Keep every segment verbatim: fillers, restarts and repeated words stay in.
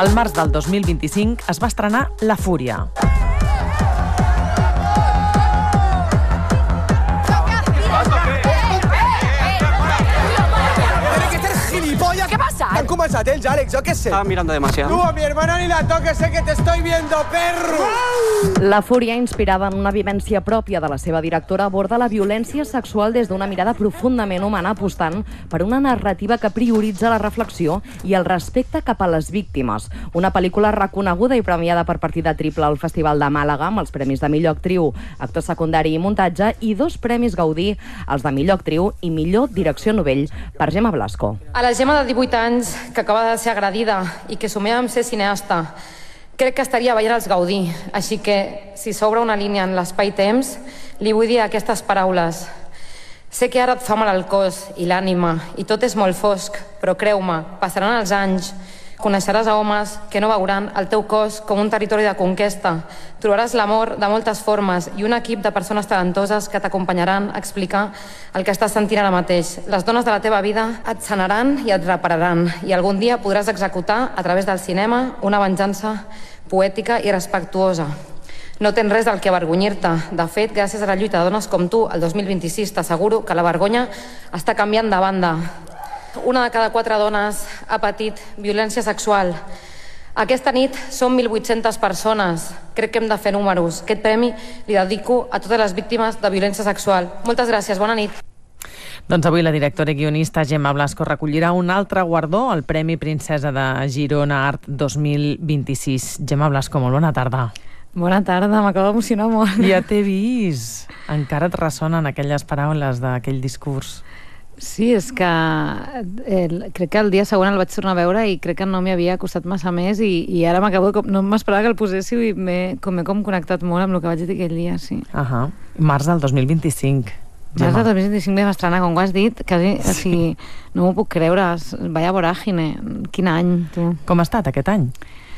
Al març del dos mil vint-i-cinc es va estrenar La Fúria. ¿Qué pasa? Han començat ells, Àlex, jo què sé. Estaba mirando demasiado. Tú a mi hermana ni la toques, sé que te estoy viendo, perro! La Fúria, inspirada en una vivència pròpia de la seva directora, aborda la violència sexual des d'una mirada profundament humana, apostant per una narrativa que prioritza la reflexió i el respecte cap a les víctimes. Una pel·lícula reconeguda i premiada per partida triple al Festival de Màlaga, amb els premis de millor actriu, actor secundari i muntatge, i dos premis Gaudí, els de millor actriu i millor direcció novell, per Gemma Blasco. A la Gemma de divuit anys, que acaba de ser agredida i que somia amb ser cineasta, crec que estaria veient els Gaudí. Així que, si s'obre una línia en l'espai-temps, li vull dir aquestes paraules. Sé que ara et fa mal el cos i l'ànima, i tot és molt fosc, però creu-me, passaran els anys, coneixeràs a homes que no veuran el teu cos com un territori de conquesta. Trobaràs l'amor de moltes formes i un equip de persones talentoses que t'acompanyaran a explicar el que estàs sentint ara mateix. Les dones de la teva vida et sanaran i et repararan, i algun dia podràs executar a través del cinema una venjança poètica i respectuosa. No tens res del que avergonyir-te. De fet, gràcies a la lluita de dones com tu, el dos mil vint-i-sis t'asseguro que la vergonya està canviant de banda. Una de cada quatre dones ha patit violència sexual. Aquesta nit són mil vuit-centes persones. Crec que hem de fer números. Aquest premi li dedico a totes les víctimes de violència sexual. Moltes gràcies, bona nit. Doncs avui la directora i guionista Gemma Blasco recollirà un altre guardó, el Premi Princesa de Girona Art dos mil vint-i-sis. Gemma Blasco, molt bona tarda. Bona tarda, m'acabo d'emocionar molt. Ja t'he vist. Encara et ressonen aquelles paraules d'aquell discurs. Sí, és que eh, crec que el dia següent el vaig tornar a veure i crec que no m'hi havia costat massa més i, i ara m'acabo de... No m'esperava que el poséssiu i m'he com, com connectat molt amb el que vaig dir aquell dia, sí. Ahà. Març del dos mil vint-i-cinc. Març del dos mil vint-i-cinc vam estrenar, com ho has dit, quasi, sí. O sigui, no m'ho puc creure. Vaya voràgine. Quin any, tu. Com ha estat aquest any?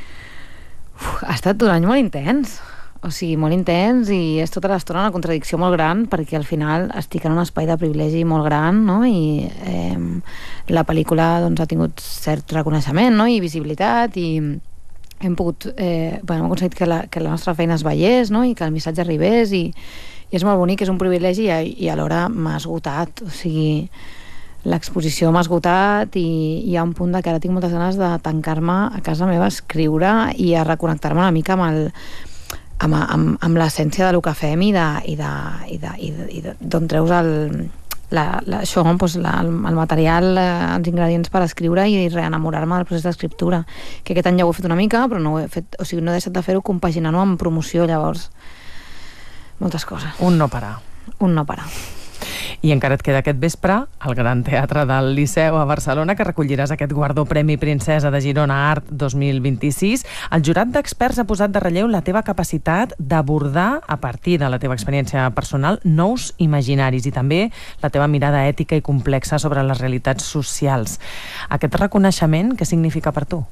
Uf, ha estat un any molt intens. O sigui, molt intens, i és tota l'estona una contradicció molt gran, perquè al final estic en un espai de privilegi molt gran, no? I eh, la pel·lícula doncs, ha tingut cert reconeixement, no? I visibilitat, i hem pogut eh, bueno, hem aconseguit que la, que la nostra feina es veiés, no? I que el missatge arribés, i, i és molt bonic, és un privilegi, i, i alhora m'ha esgotat. O sigui, l'exposició m'ha esgotat, i hi ha un punt de que ara tinc moltes ganes de tancar-me a casa meva, a escriure i a reconnectar-me una mica amb el amb, amb, amb l'essència del que fem i de, i de, i de, i de, i de, d'on treus el, la, la, això, doncs, la, el, el material, els ingredients per escriure i reenamorar-me del procés d'escriptura, que aquest any ja ho he fet una mica, però no ho he fet, o sigui, no he deixat de fer-ho compaginant-ho amb promoció, llavors moltes coses. Un no parar. Un no parar. I encara et queda aquest vespre al Gran Teatre del Liceu a Barcelona, que recolliràs aquest guardó Premi Princesa de Girona Art dos mil vint-i-sis. El jurat d'experts ha posat de relleu la teva capacitat d'abordar, a partir de la teva experiència personal, nous imaginaris, i també la teva mirada ètica i complexa sobre les realitats socials. Aquest reconeixement, què significa per tu?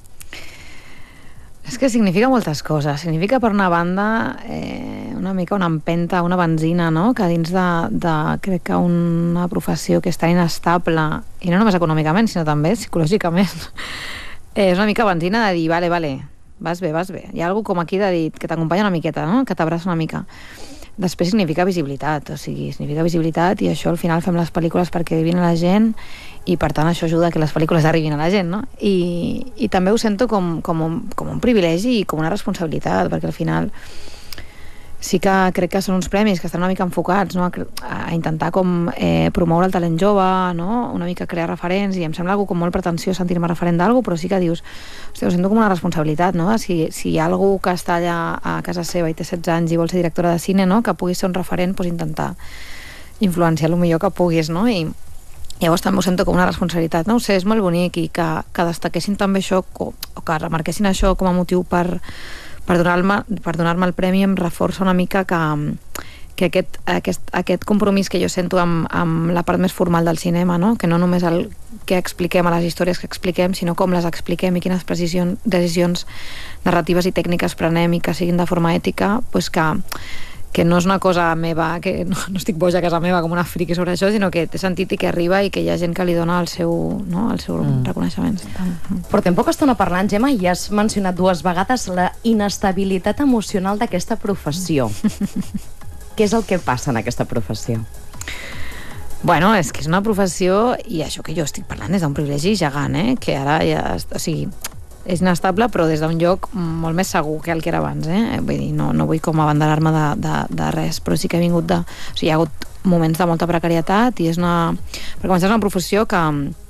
És que significa moltes coses. Significa, per una banda, eh, una mica una empenta, una benzina, no? Que dins de, de, crec que una professió que és tan inestable, i no només econòmicament, sinó també psicològicament, eh, és una mica benzina de dir, vale, vale, vas bé, vas bé. Hi ha algú com aquí de dir, que t'acompanya una miqueta, no? Que t'abraça una mica. Després significa visibilitat, o sigui, significa visibilitat, i això al final fem les pel·lícules perquè arribin a la gent, i per tant això ajuda a que les pel·lícules arribin a la gent, no? I, i també ho sento com, com, un, com un privilegi i com una responsabilitat, perquè al final sí que crec que són uns premis que estan una mica enfocats, no? a, a intentar com eh, promoure el talent jove, no? Una mica crear referents, i em sembla algú com molt pretensiós sentir-me referent d'algú, però sí que dius, hòstia, ho sento com una responsabilitat, no? Si, si hi ha algú que està allà a casa seva i té setze anys i vol ser directora de cine, no? Que pugui ser un referent, doncs intentar influenciar el millor que puguis, no? I llavors també ho sento com una responsabilitat, no? O sé, és molt bonic, i que, que destaquessin també això, o, o que remarquessin això com a motiu per per donar-me per donar-me el premi. Em reforça una mica que, que aquest, aquest, aquest compromís que jo sento amb, amb la part més formal del cinema, no? Que no només el que expliquem a les històries que expliquem, sinó com les expliquem i quines decisions, decisions narratives i tècniques prenem, i que siguin de forma ètica, pues que, que no és una cosa meva, que no, no estic boja a casa meva com una friqui sobre això, sinó que té sentit i que arriba i que hi ha gent que li dona el seu, no, el seu mm. reconeixement. Portem poca estona parlant, Gemma, i has mencionat dues vegades la inestabilitat emocional d'aquesta professió. Què és el que passa en aquesta professió? Bueno, és que és una professió, i això que jo estic parlant és d'un privilegi gegant, eh? Que ara ja, o sigui, és inestable, però des d'un lloc molt més segur que el que era abans, eh? Vull dir, no, no vull com abanderar-me de, de, de res, però sí que he vingut de... O sigui, hi ha hagut moments de molta precarietat i és una... Per començar, és una professió que,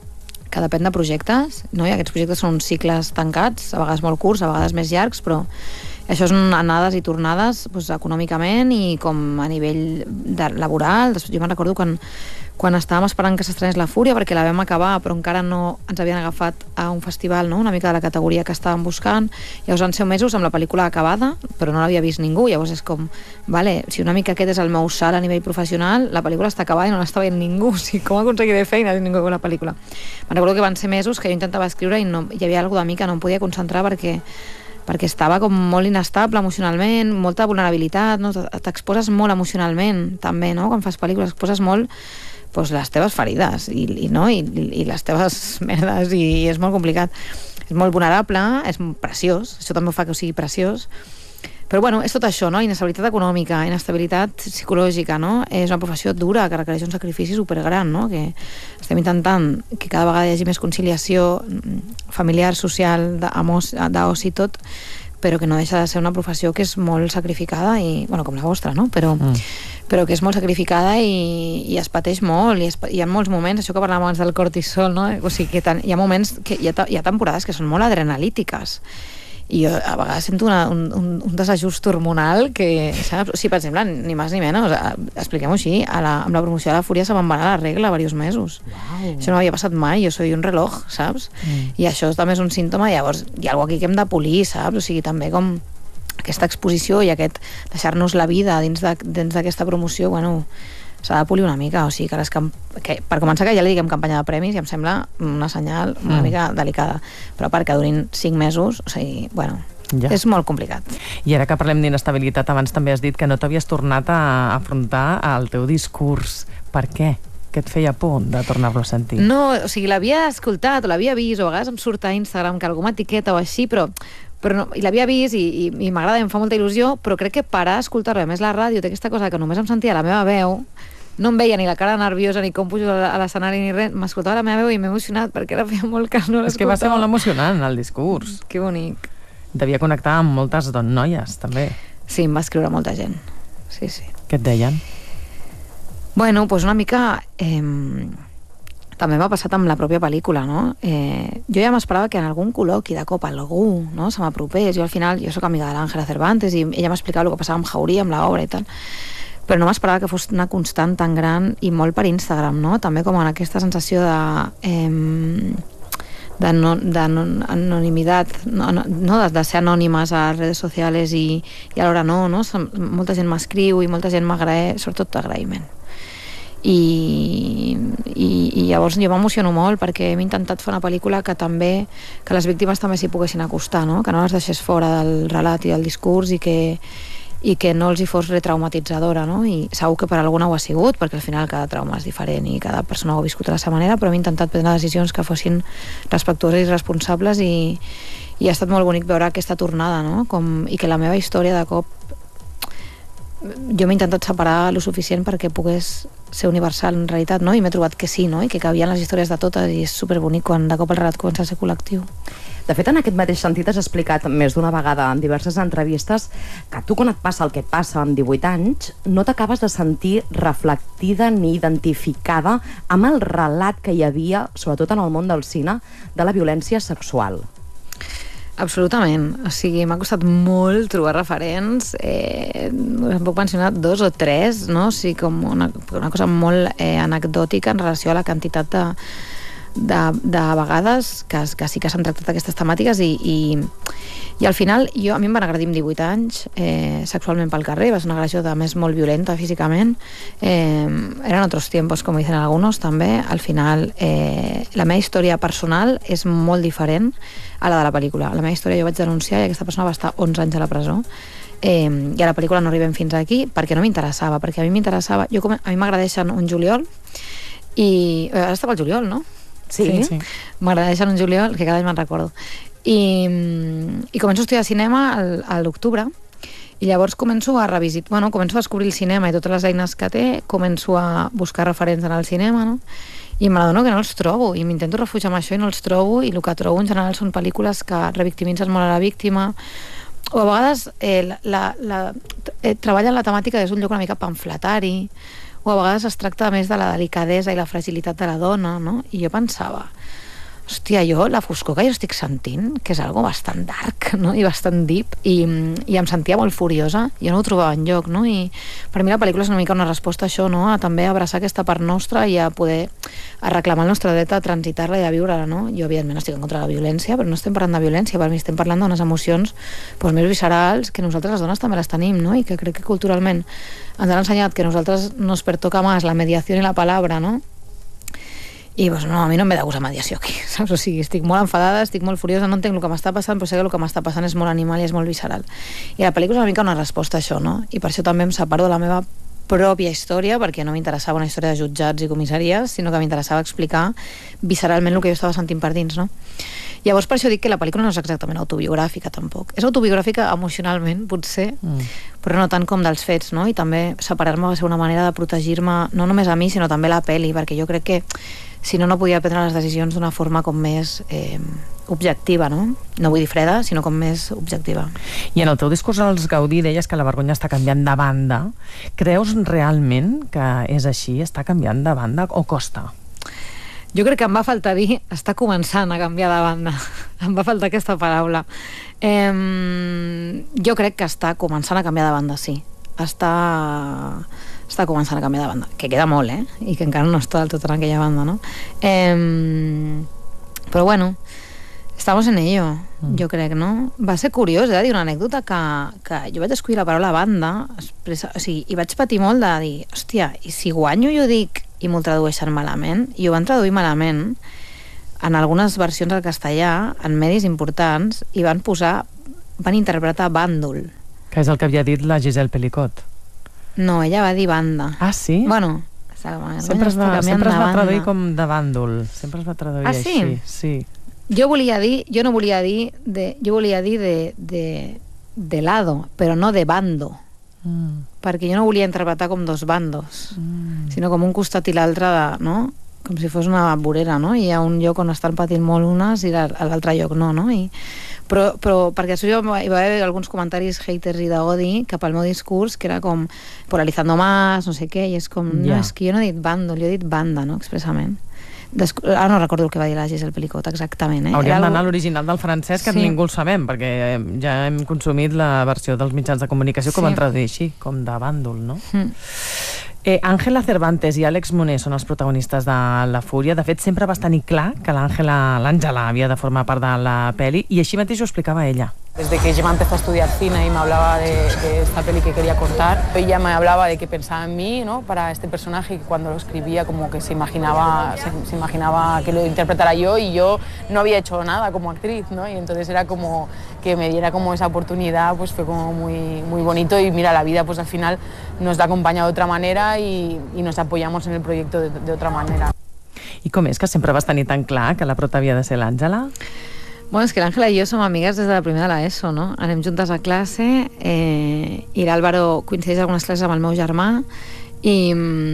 que depèn de projectes, no? I aquests projectes són uns cicles tancats, a vegades molt curts, a vegades més llargs, però això són anades i tornades, doncs, econòmicament i com a nivell de laboral. Jo me'n recordo quan, quan estàvem esperant que s'estrenés La Fúria, perquè la vam acabar, però encara no ens havien agafat a un festival, no? Una mica de la categoria que estàvem buscant. Llavors van ser mesos amb la pel·lícula acabada, però no l'havia vist ningú. Llavors és com, vale, si una mica aquest és el meu salt a nivell professional, la pel·lícula està acabada i no l'està veient ningú. O sigui, com aconseguiré feina si ningú veu la pel·lícula? Me'n recordo que van ser mesos que jo intentava escriure i no, hi havia alguna de mi que no em podia concentrar perquè perquè estava com molt inestable emocionalment, molta vulnerabilitat, no? T'exposes molt emocionalment, també, no? Quan fas pel·lícules, exposes molt pues, les teves ferides i, i, no? I, i les teves merdes, i, i és molt complicat. És molt vulnerable, és preciós, això també ho fa que sigui preciós, però bueno, és tot això, no? Inestabilitat econòmica, inestabilitat psicològica, no? És una professió dura que requereix un sacrifici supergran, no? Que estem intentant que cada vegada hi hagi més conciliació familiar, social, d'oci i tot, però que no deixa de ser una professió que és molt sacrificada i, bueno, com la vostra, no? Però, mm. però que és molt sacrificada i, i es pateix molt i es, hi ha molts moments, això que parlàvem abans del cortisol, no? O sigui, que tan, hi ha moments que hi ha, hi ha temporades que són molt adrenalítiques i jo a vegades sento una, un, un, un desajust hormonal que, saps? O sigui, per exemple, ni més ni menys, expliquem-ho així, a la, amb la promoció de La Fúria se me'n va anar la regla diversos mesos. Wow. Això no havia passat mai, jo soy un reloj, saps? Mm. I això també és un símptoma, llavors hi ha alguna cosa aquí que hem de polir, saps? O sigui, també com aquesta exposició i aquest deixar-nos la vida dins d'aquesta promoció, bueno, s'ha de polir una mica, o sigui que, les camp... que per començar que ja li diguem campanya de premis i em sembla una senyal una mm. mica delicada, però perquè durin cinc mesos, o sigui, bueno, ja. És molt complicat. I ara que parlem d'inestabilitat, abans també has dit que no t'havies tornat a afrontar el teu discurs. Per què? Que et feia por de tornar-lo a sentir? No, o sigui, l'havia escoltat o l'havia vist, o a vegades em surt a Instagram que algú m'etiqueta o així, però però no, i l'havia vist i, i, i m'agrada i em fa molta il·lusió, però crec que parar a escoltar-ho, a més la ràdio té aquesta cosa que només em sentia la meva veu, no em veia ni la cara nerviosa ni com pujo a l'escenari ni res, m'escoltava la meva veu i m'he emocionat perquè era feia molt que no l'escoltava. És que va ser molt emocionant el discurs. Que bonic. Devia connectar amb moltes don noies, també. Sí, em va escriure molta gent. Sí, sí. Què et deien? Bueno, doncs una mica... Eh, també m'ha passat amb la pròpia pel·lícula, no? Eh, jo ja m'esperava que en algun col·loqui de cop algú, no?, se m'apropés. Jo al final, jo soc amiga de l'Àngela Cervantes i ella m'explicava el que passava amb Jauria, amb l'obra i tal, però no m'esperava que fos una constant tan gran i molt per Instagram, no? També com en aquesta sensació de... Eh, d'anonimitat, no, no, no de, de ser anònimes a les redes socials i, i alhora no, no? Molta gent m'escriu i molta gent m'agraeix, sobretot d'agraïment. I, i, i llavors jo m'emociono molt perquè hem intentat fer una pel·lícula que també que les víctimes també s'hi poguessin acostar, no? Que no les deixés fora del relat i del discurs i que, i que no els hi fos retraumatitzadora, no? I segur que per alguna ho ha sigut, perquè al final cada trauma és diferent i cada persona ho ha viscut a la seva manera, però hem intentat prendre decisions que fossin respectuoses i responsables i, i ha estat molt bonic veure aquesta tornada, no? Com, i que la meva història de cop jo m'he intentat separar lo suficient perquè pogués ser universal en realitat, no? I m'he trobat que sí, no? I que cabien les històries de totes i és superbonic quan de cop el relat comença a ser col·lectiu. De fet, en aquest mateix sentit has explicat més d'una vegada en diverses entrevistes que tu quan et passa el que et passa amb divuit anys no t'acabes de sentir reflectida ni identificada amb el relat que hi havia, sobretot en el món del cine, de la violència sexual. Absolutament, o sigui, m'ha costat molt trobar referents, eh, em puc mencionar dos o tres, no? O sigui, com una, una cosa molt eh, anecdòtica en relació a la quantitat de, de, de vegades que, que sí que s'han tractat aquestes temàtiques i, i, I al final, jo, a mi em van agredir amb divuit anys, eh, sexualment pel carrer, va ser una agressió de més molt violenta físicament, eh, eren otros tiempos, com dicen algunos, també. Al final, eh, la meva història personal és molt diferent a la de la pel·lícula. La meva història jo vaig denunciar i aquesta persona va estar onze anys a la presó. Eh, I a la pel·lícula no arribem fins aquí perquè no m'interessava, perquè a mi m'interessava... Jo, a mi m'agradeixen un juliol i... Ara estava el juliol, no? Sí. sí. M'agradeixen un juliol, que cada any me'n recordo. I, i començo a estudiar cinema al, a l'octubre i llavors començo a revisitar, bueno, començo a descobrir el cinema i totes les eines que té, començo a buscar referents en el cinema, no? I m'adono que no els trobo i m'intento refugiar amb això i no els trobo, i el que trobo en general són pel·lícules que revictimitzen molt a la víctima, o a vegades eh, la, la, la, eh, treballen la temàtica des d'un lloc una mica pamfletari, o a vegades es tracta més de la delicadesa i la fragilitat de la dona, no? I jo pensava, hòstia, jo, la foscor que jo estic sentint, que és algo bastant dark, no? I bastant deep, i, i em sentia molt furiosa, jo no ho trobava enlloc, no? I per mi la pel·lícula és una mica una resposta a això, no? A també abraçar aquesta part nostra i a poder a reclamar el nostre dret a transitar-la i a viure-la, no? Jo, evidentment, estic en contra de la violència, però no estem parlant de violència, per mi estem parlant d'unes emocions doncs, més viscerals, que nosaltres les dones també les tenim, no? I que crec que culturalment ens han ensenyat que nosaltres nos pertoca más la mediació i la palabra, no? I pues, no, a mi no em ve de gust la mediació aquí, saps? O sigui, estic molt enfadada, estic molt furiosa, no entenc el que m'està passant, però sé que el que m'està passant és molt animal i és molt visceral. I la pel·lícula és una mica una resposta a això, no? I per això també em separo de la meva pròpia història, perquè no m'interessava una història de jutjats i comissaries, sinó que m'interessava explicar visceralment el que jo estava sentint per dins, no? Llavors per això dic que la pel·lícula no és exactament autobiogràfica tampoc. És autobiogràfica emocionalment, potser, mm. però no tant com dels fets, no? I també separar-me va ser una manera de protegir-me no només a mi, sinó també a la pel·li, perquè jo crec que si no, no podia prendre les decisions d'una forma com més eh, objectiva, no? No vull dir freda, sinó com més objectiva. I en el teu discurs als Gaudí deies que la vergonya està canviant de banda. Creus realment que és així? Està canviant de banda o costa? Jo crec que em va faltar dir està començant a canviar de banda. Em va faltar aquesta paraula. Eh, jo crec que està començant a canviar de banda, sí. Està... està començant a canviar de banda, que queda molt, eh? I que encara no està del tot en aquella banda, no? Eh, però bueno, estamos en ello, mm. jo crec, no? Va ser curiós, he de dir una anècdota que, que jo vaig escollir la paraula banda, expressa, o sigui, i vaig patir molt de dir, hòstia, i si guanyo jo dic i m'ho tradueixen malament, i ho van traduir malament en algunes versions al castellà, en medis importants, i van posar, van interpretar bàndol. Que és el que havia dit la Giselle Pelicot. No, ella va dir banda. Ah, sí? Bueno, sempre es va, sempre es va traduir com de bàndol. Sempre es va traduir ah, sí? així. Sí. Jo volia dir, jo no volia dir de, jo volia dir de, de, de lado, però no de bando. Mm. Perquè jo no volia interpretar com dos bandos, mm. sinó com un costat i l'altre, no? Com si fos una vorera, no? I hi ha un lloc on estan patint molt unes i a l'altre lloc no, no? I, però, però perquè això jo, hi va haver alguns comentaris haters i d'odi cap al meu discurs, que era com polarizando más, no sé què, i és com, yeah. no, és que jo no he dit bàndol, jo he dit banda, no? Expressament. Descu Ara no recordo el que va dir la Giselle Pelicot exactament, eh? Hauríem d'anar a l'original del francès, que sí. ningú el sabem, perquè ja hem consumit la versió dels mitjans de comunicació que sí. van traduir així, com de bàndol, no? Mm. Eh, Ángela Cervantes i Àlex Moner són els protagonistes de La Fúria. De fet, sempre va tenir clar que l'Àngela l'Àngela havia de formar part de la peli, i així mateix ho explicava ella. Desde que Gemma empezó a estudiar cine y me hablaba de, de esta peli que quería contar, ella me hablaba de que pensaba en mí, ¿no? Para este personaje, que cuando lo escribía como que se imaginaba, se, se imaginaba que lo interpretara yo, y yo no había hecho nada como actriz, ¿no? Y entonces era como que me diera como esa oportunidad, pues fue como muy, muy bonito, y mira, la vida pues al final nos da acompañado de otra manera y, y nos apoyamos en el proyecto de, de otra manera. I com és que sempre vas tenir tan clar que la prota havia de ser l'Àngela? Bueno, és que l'Àngela i jo som amigues des de la primera de l'ESO, no? Anem juntes a classe, eh, i l'Àlvaro coincideix algunes classes amb el meu germà, i,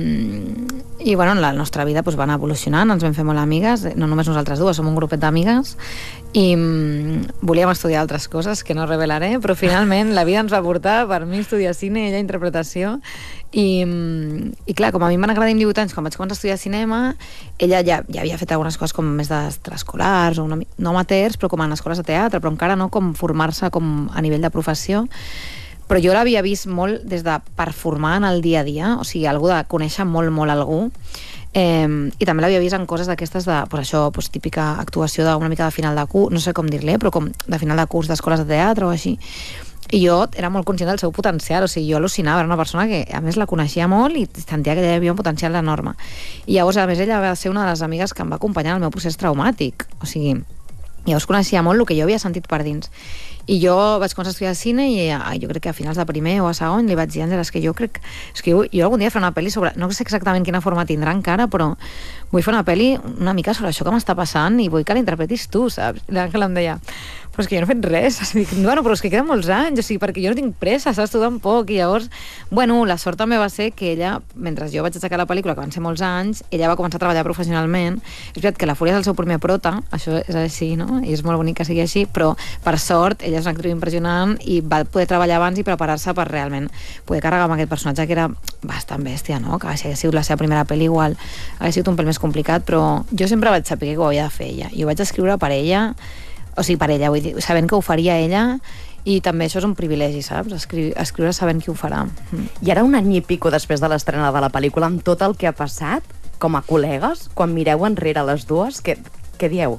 i bueno, la nostra vida doncs, va anar evolucionant, ens vam fer molt amigues, no només nosaltres dues, som un grupet d'amigues, i volíem estudiar altres coses que no revelaré, però finalment la vida ens va portar per mi estudiar cine i ella interpretació. I, i clar, com a mi em van agradar amb divuit anys, quan vaig començar a estudiar cinema, ella ja, ja havia fet algunes coses com més d'extraescolars, o una, no amateurs, però com en escoles de teatre, però encara no com formar-se com a nivell de professió. però jo l'havia vist molt des de performar en el dia a dia, o sigui, algú de conèixer molt, molt algú, eh, i també l'havia vist en coses d'aquestes de, pues això, pues, típica actuació d'una mica de final de curs, no sé com dir-li, però com de final de curs d'escoles de teatre o així. I jo era molt conscient del seu potencial, o sigui, jo al·lucinava, era una persona que a més la coneixia molt i sentia que ella havia un potencial enorme. I llavors, a més, ella va ser una de les amigues que em va acompanyar en el meu procés traumàtic, o sigui, llavors coneixia molt el que jo havia sentit per dins. I jo vaig començar a estudiar cine i jo crec que a finals de primer o a segon li vaig dir, Àngela, és que jo crec és que jo, jo algun dia faré una pel·li sobre, no sé exactament quina forma tindrà encara, però vull fer una pel·li una mica sobre això que m'està passant i vull que l'interpretis tu, saps? I l'Àngela em deia, però és que jo no he fet res, dic, bueno, però és que queden molts anys, o sigui, perquè jo no tinc pressa, saps, tu tampoc, i llavors, bueno, la sort també va ser que ella, mentre jo vaig aixecar la pel·lícula, que van ser molts anys, ella va començar a treballar professionalment. És veritat que la Fúria és el seu primer prota, això és així, no? I és molt bonic que sigui així, però per sort, ella és una actriu impressionant i va poder treballar abans i preparar-se per realment poder carregar amb aquest personatge que era bastant bèstia, no? Que si hagués sigut la seva primera pel·li igual hagués sigut un pel més complicat, però jo sempre vaig saber que ho havia de fer ella, i ho vaig escriure per ella, o sigui, per ella, vull dir, sabent que ho faria ella, i també això és un privilegi, saps? Escri escriure sabent qui ho farà. Mm. I ara un any i pico després de l'estrena de la pel·lícula, amb tot el que ha passat, com a col·legues, quan mireu enrere les dues, què, què dieu?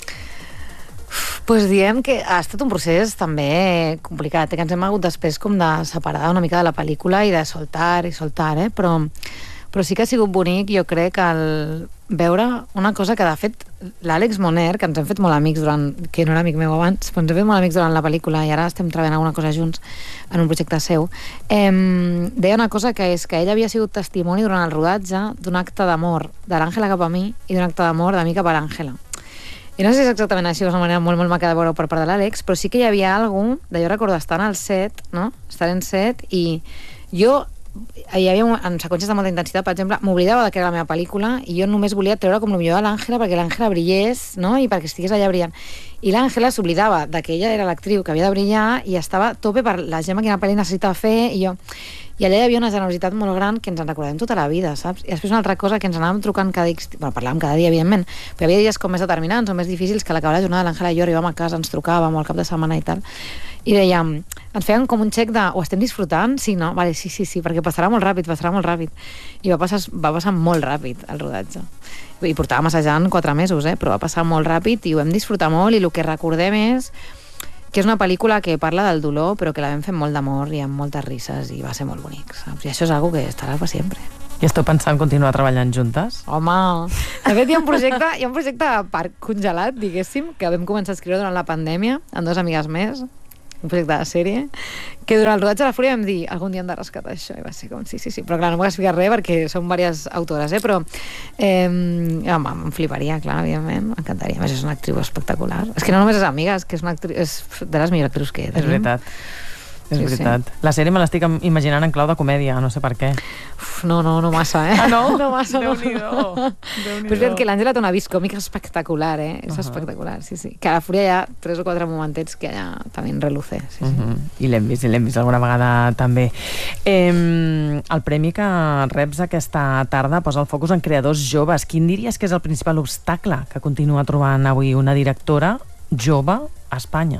Pues diem que ha estat un procés també complicat, eh? Que ens hem hagut després com de separar una mica de la pel·lícula i de soltar i soltar, eh? Però, però sí que ha sigut bonic, jo crec, el veure una cosa que, de fet, l'Àlex Moner, que ens hem fet molt amics durant, que no era amic meu abans, però ens hem fet molt amics durant la pel·lícula i ara estem treballant alguna cosa junts en un projecte seu, eh, deia una cosa que és que ell havia sigut testimoni durant el rodatge d'un acte d'amor de l'Àngela cap a mi i d'un acte d'amor de mi cap a l'Àngela. I no sé si és exactament així, és una manera molt, molt maca de veure per part de l'Àlex, però sí que hi havia algú, de jo recordo estar en el set, no? Estar en set, i jo hi havia en seqüències de molta intensitat, per exemple, m'oblidava que era la meva pel·lícula i jo només volia treure com el millor de l'Àngela perquè l'Àngela brillés, no? I perquè estigués allà brillant. I l'Àngela s'oblidava de que ella era l'actriu que havia de brillar i estava a tope per la Gemma quina pel·li necessitava fer, i jo... I allà hi havia una generositat molt gran que ens en recordem tota la vida, saps? I després una altra cosa que ens anàvem trucant cada dia, bueno, parlàvem cada dia, evidentment, però hi havia dies com més determinants o més difícils que a l'acabar la jornada l'Àngela i jo arribàvem a casa, ens trucàvem al cap de setmana i tal, i dèiem, ens feien com un xec de, ho estem disfrutant? Sí, no? Vale, sí, sí, sí, perquè passarà molt ràpid, passarà molt ràpid. I va passar, va passar molt ràpid el rodatge. I portàvem assajant quatre mesos, eh? Però va passar molt ràpid i ho vam disfrutar molt, i el que recordem és que és una pel·lícula que parla del dolor, però que la vam fer amb molt d'amor i amb moltes risses, i va ser molt bonic, saps? I això és algo que estarà per sempre. I esteu pensant continuar treballant juntes? Home, de fet hi ha un projecte, hi ha un projecte part congelat, diguéssim, que vam començar a escriure durant la pandèmia, amb dues amigues més, un projecte de sèrie, que durant el rodatge de la Fúria vam dir, algun dia hem de rescatar això, i va ser com, sí, sí, sí, però clar, no m'ho explicar res perquè són diverses autores, eh, però eh, home, em fliparia, clar, evidentment, m'encantaria, a més és una actriu espectacular, és que no només és amiga, és que és una actriu, és de les millors actrius que tenim. És veritat. És sí, veritat. Sí. La sèrie me l'estic imaginant en clau de comèdia, no sé per què. Uf, no, no, no massa, eh? Ah, no? No massa, no. Déu-n'hi-do. Però és veritat que l'Àngela té una vis còmica espectacular, eh? És uh -huh. espectacular, sí, sí. Que a la Fúria hi ha tres o quatre momentets que allà també en reluce, sí, sí. Uh -huh. I l'hem vist, i l'hem vist alguna vegada també. Eh, el premi que reps aquesta tarda posa el focus en creadors joves. Quin diries que és el principal obstacle que continua trobant avui una directora jove a Espanya?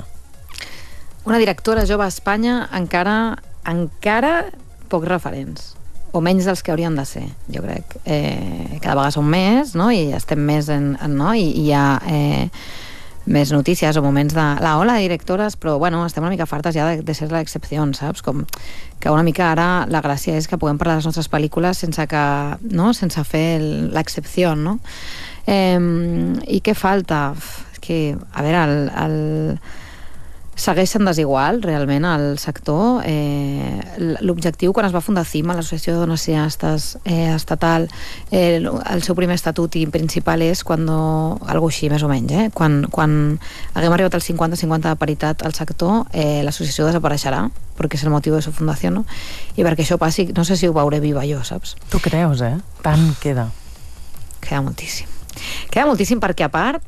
Una directora jove a Espanya encara encara pocs referents, o menys dels que haurien de ser, jo crec. Eh, cada vegada són més, no? I estem més en... en no? I, i hi ha eh, més notícies o moments de la ola de directores, però bueno, estem una mica fartes ja de, de ser l'excepció, saps? Com que una mica ara la gràcia és que puguem parlar de les nostres pel·lícules sense que, no? Sense fer l'excepció, no? Eh, I què falta? Que, a veure, el... el segueix sent desigual, realment, al sector. Eh, l'objectiu, quan es va fundar CIMA, l'Associació de Dones Cineastes eh, Estatal, eh, el, el seu primer estatut i principal és quan, algo així, més o menys, eh, quan, quan haguem arribat al cinquanta cinquanta de paritat al sector, eh, l'associació desapareixerà, perquè és el motiu de la seva fundació, no? I perquè això passi, no sé si ho veuré viva jo, saps? Tu creus, eh? Tant queda. Queda moltíssim. Queda moltíssim perquè, a part,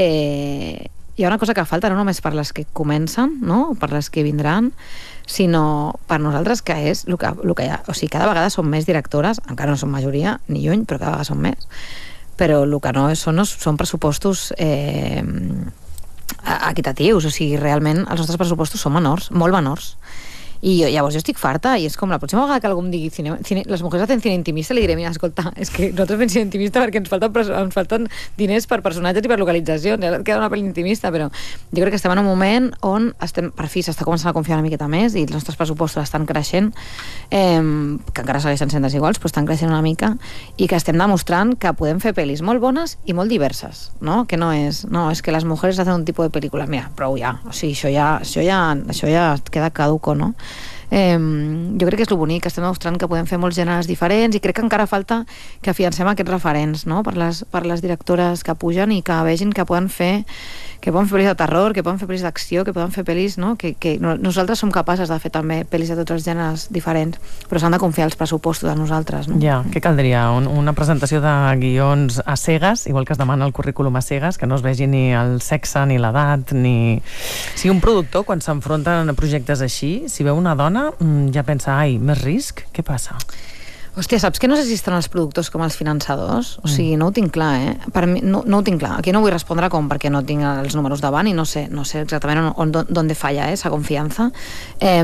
eh, hi ha una cosa que falta no només per les que comencen, no? Per les que vindran, sinó per nosaltres, que és el que, el que hi ha. O sigui, cada vegada són més directores, encara no són majoria, ni lluny, però cada vegada són més. Però el que no són, són pressupostos eh, equitatius, o sigui, realment els nostres pressupostos són menors, molt menors. I jo, llavors jo estic farta, i és com la pròxima vegada que algú em digui cine, cine, les mujeres hacen cine intimista, li diré, mira, escolta, és que nosaltres fem cine intimista perquè ens falten, ens falten diners per personatges i per localització, ja et queda una pel·li intimista, però jo crec que estem en un moment on estem, per fi s'està començant a confiar una miqueta més i els nostres pressupostos estan creixent, eh, que encara segueixen sent desiguals, però estan creixent una mica, i que estem demostrant que podem fer pel·lis molt bones i molt diverses, no? Que no és, no, és que les mujeres hacen un tipus de pel·lícula, mira, prou ja, o sigui, això ja, això ja, això ja queda caduco, no? Eh, jo crec que és el bonic, que estem demostrant que podem fer molts gèneres diferents i crec que encara falta que afiancem aquests referents, no? per, les, per les directores que pugen i que vegin que poden fer que poden fer pel·lis de terror, que poden fer pel·lis d'acció, que poden fer pel·lis, no? Que, que nosaltres som capaces de fer també pel·lis de tots els gèneres diferents, però s'han de confiar els pressupostos de nosaltres, no? Ja, què caldria? Un, una presentació de guions a cegues, igual que es demana el currículum a cegues, que no es vegi ni el sexe, ni l'edat, ni... Si un productor, quan s'enfronten a projectes així, si veu una dona, ja pensa, ai, més risc? Què passa? Hòstia, saps que no sé si estan els productors com els finançadors? O sigui, no ho tinc clar, eh? Per mi, no, no ho tinc clar. Aquí no vull respondre com perquè no tinc els números davant i no sé, no sé exactament on, on, on falla, eh, esa confiança. Eh,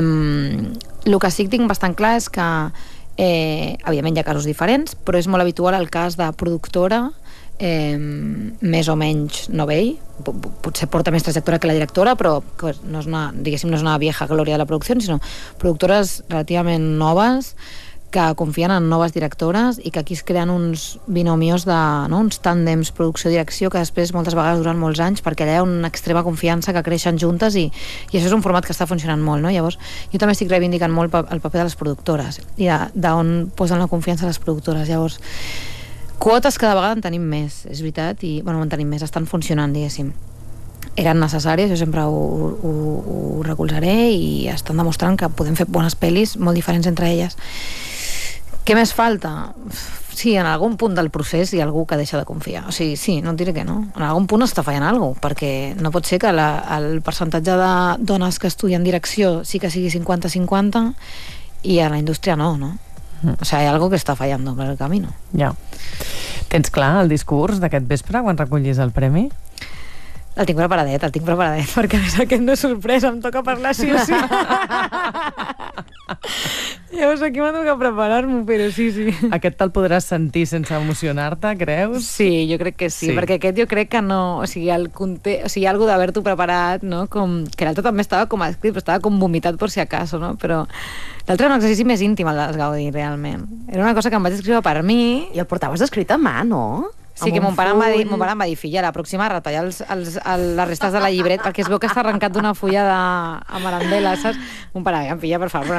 el que sí que tinc bastant clar és que eh, evidentment hi ha casos diferents, però és molt habitual el cas de productora eh, més o menys novell, potser porta més trajectòria que la directora, però no és una, diguéssim, no és una vieja glòria de la producció, sinó productores relativament noves que confien en noves directores i que aquí es creen uns binomios de, no? uns tàndems producció-direcció que després moltes vegades duren molts anys perquè allà hi ha una extrema confiança que creixen juntes i, i això és un format que està funcionant molt, no? Llavors jo també estic reivindicant molt el paper de les productores i d'on posen la confiança les productores. Llavors quotes cada vegada en tenim més, és veritat, i bueno, en tenim més, estan funcionant, diguéssim. Eren necessàries, jo sempre ho, ho, ho recolzaré i estan demostrant que podem fer bones pel·lis molt diferents entre elles. Què més falta? Sí, en algun punt del procés hi ha algú que deixa de confiar. O sigui, sí, no et diré que no. En algun punt està fallant alguna cosa, perquè no pot ser que la, el percentatge de dones que estudien direcció sí que sigui cinquanta cinquanta i a la indústria no, no? Mm. O sigui, hi ha alguna cosa que està fallant per el camí. Ja. Tens clar el discurs d'aquest vespre quan recollis el premi? El tinc preparadet, el tinc preparadet, perquè a més aquest no és sorpresa, em toca parlar sí o sí. Llavors aquí m'ha tocat preparar-m'ho, però sí, sí. Aquest te'l podràs sentir sense emocionar-te, creus? Sí, jo crec que sí, sí. Perquè aquest jo crec que no... O sigui, el conte... o sigui, hi ha algú d'haver-t'ho preparat, no? Com... Que l'altre també estava com escrit, però estava com vomitat per si acaso, no? Però l'altre era un exercici més íntim, el dels Gaudí, realment. Era una cosa que em vaig escriure per mi. I el portaves escrit a mà, no? Sí, que mon pare em va dir, mon pare em va dir, filla, la pròxima retallar els, els, el, les restes de la llibreta, perquè es veu que està arrencat d'una fulla de amarandela, saps? Mon pare, filla, per favor,